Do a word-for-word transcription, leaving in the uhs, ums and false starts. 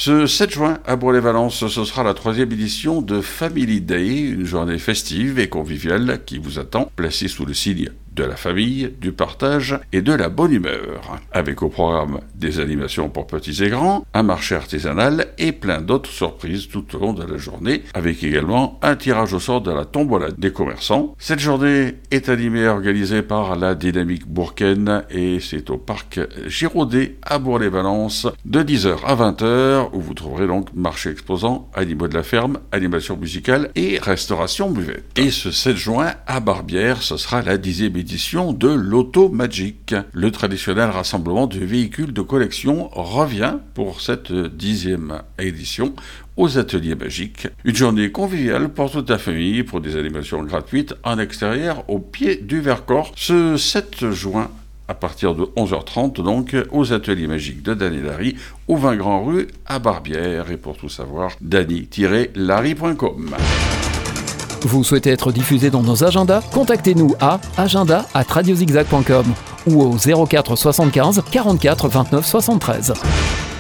Ce sept juin, à Bourg-les-Valences, ce sera la troisième édition de Family Day, une journée festive et conviviale qui vous attend, placée sous le signe de la famille, du partage et de la bonne humeur. Avec au programme des animations pour petits et grands, un marché artisanal et plein d'autres surprises tout au long de la journée, avec également un tirage au sort de la tombola des commerçants. Cette journée est animée et organisée par la Dynamique Bourcaine et c'est au parc Giraudet à Bourg-les-Valences de dix heures à vingt heures où vous trouverez donc marché exposant, animaux de la ferme, animation musicale et restauration buvette. Et ce sept juin à Barbière, ce sera la dixième édition de l'Auto Magic. Le traditionnel rassemblement de véhicules de collection revient pour cette dixième édition aux ateliers magiques. Une journée conviviale pour toute la famille pour des animations gratuites en extérieur au pied du Vercors ce sept juin à partir de onze heures trente donc aux ateliers magiques de Dany Larry au vingt Grand Rue à Barbière. Et pour tout savoir, dany tiret larry point com. Vous souhaitez être diffusé dans nos agendas? Contactez-nous à agenda arobase radiozigzag point com ou au zéro quatre soixante-quinze quarante-quatre vingt-neuf soixante-treize.